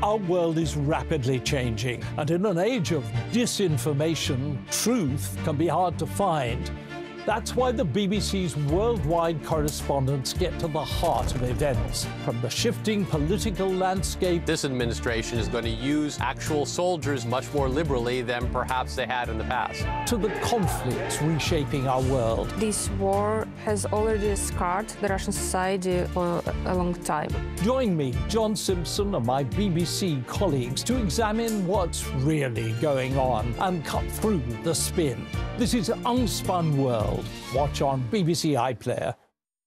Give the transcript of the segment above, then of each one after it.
Our world is rapidly changing, and in an age of disinformation, truth can be hard to find. That's why the BBC's worldwide correspondents get to the heart of events, from the shifting political landscape. This administration is going to use actual soldiers much more liberally than perhaps they had in the past. To the conflicts reshaping our world. This war has already scarred the Russian society for a long time. Join me, John Simpson, and my BBC colleagues to examine what's really going on and cut through the spin. This is Unspun World. Watch on BBC iPlayer.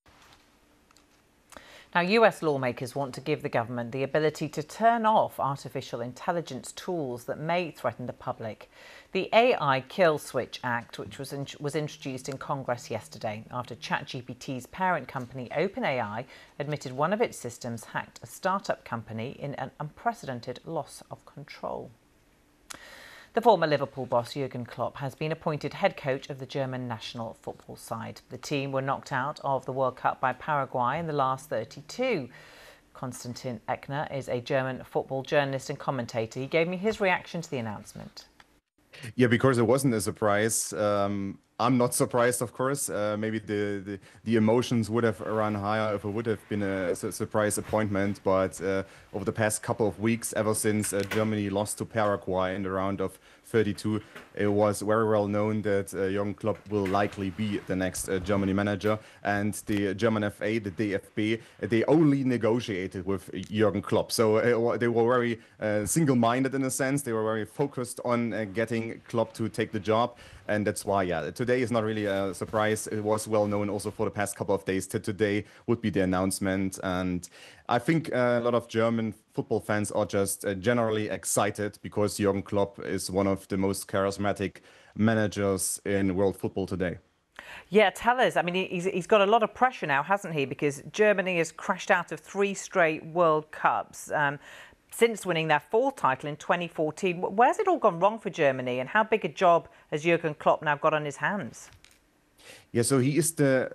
Now, US lawmakers want to give the government the ability to turn off artificial intelligence tools that may threaten the public. The AI Kill Switch Act, which was introduced in Congress yesterday after ChatGPT's parent company OpenAI admitted one of its systems hacked a startup company in an unprecedented loss of control. The former Liverpool boss Jurgen Klopp has been appointed head coach of the German national football side. The team were knocked out of the World Cup by Paraguay in the last 32. Konstantin Eckner is a German football journalist and commentator. He gave me his reaction to the announcement. Yeah, because it wasn't a surprise. I'm not surprised, of course. Maybe the emotions would have run higher if it would have been a surprise appointment. But over the past couple of weeks, ever since Germany lost to Paraguay in the round of 32, it was very well known that Jurgen Klopp will likely be the next Germany manager. And the German FA, the DFB, they only negotiated with Jurgen Klopp. So they were very single-minded in a sense. They were very focused on getting Klopp to take the job. And that's why, yeah, today is not really a surprise. It was well known also for the past couple of days that today would be the announcement. And I think a lot of German football fans are just generally excited because Jurgen Klopp is one of the most charismatic managers in world football today. Yeah, tell us. I mean, he's got a lot of pressure now, hasn't he? Because Germany has crashed out of 3 straight World Cups. Since winning their 4th title in 2014. Where's it all gone wrong for Germany, and how big a job has Jurgen Klopp now got on his hands? Yeah, so he is the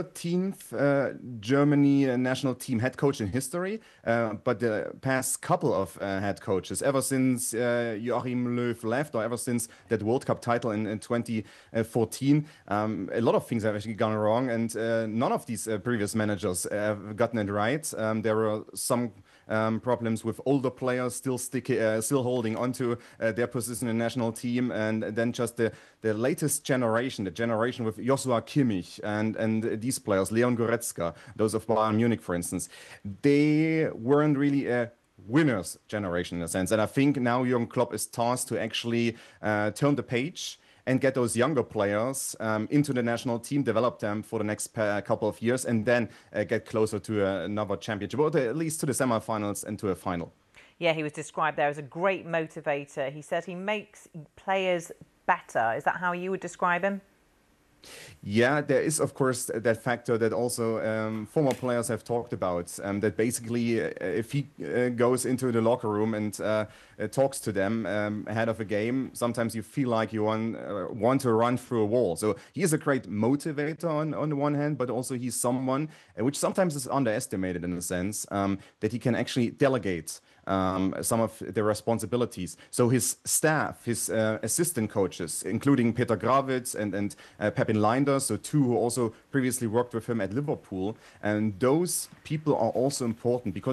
13th Germany national team head coach in history. But the past couple of head coaches, ever since Joachim Löw left, or ever since that World Cup title in 2014, a lot of things have actually gone wrong. And none of these previous managers have gotten it right. There were some problems with older players still holding onto their position in the national team, and then just the latest generation, the generation with Joshua Kimmich and these players, Leon Goretzka, those of Bayern Munich, for instance, they weren't really a winners generation in a sense. And I think now Jurgen Klopp is tasked to actually turn the page and get those younger players into the national team, develop them for the next couple of years, and then get closer to another championship, or at least to the semifinals and to a final. Yeah, he was described there as a great motivator. He said he makes players better. Is that how you would describe him? Yeah, there is, of course, that factor that also former players have talked about, that basically if he goes into the locker room and talks to them ahead of a game, sometimes you feel like you want to run through a wall. So he is a great motivator on the one hand, but also he's someone which sometimes is underestimated in a sense, that he can actually delegate some of the responsibilities. So his staff, his assistant coaches, including Peter Grawitz and Pepin Leinders, so 2 who also previously worked with him at Liverpool, and those people are also important because